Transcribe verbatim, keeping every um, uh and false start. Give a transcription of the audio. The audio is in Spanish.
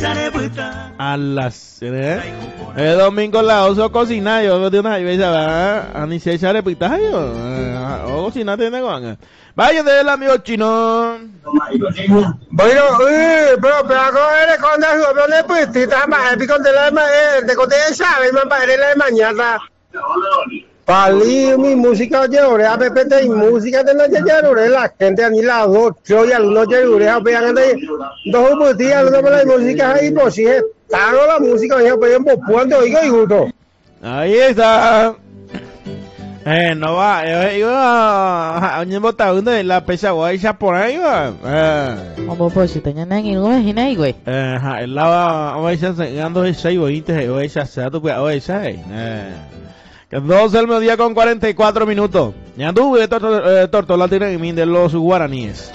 A las ¿eh? El domingo la oso cocinar yo de una vez a ni se echar pita yo o cocinar tiene con vaya del amigo chino bueno eh pero pero eres con la joven pues te está más pico de la de con esa y me para la mañana Pali mi música llore a pepete y música de la llore la gente a ni la dos yo ya no llore a pegar de dos pues día no la música ahí pues sí está la música ya pues cuando oigo y gusto ahí está eh no va iba a un botado de la pesa guay ya por ahí va eh como pues si tenía nada güey y nada güey eh el lava hoy se enseñando ese güey te hoy se hace tu pues hoy se eh dos del mediodía con cuarenta y cuatro minutos. Ya tuve torto la tiene de los guaraníes.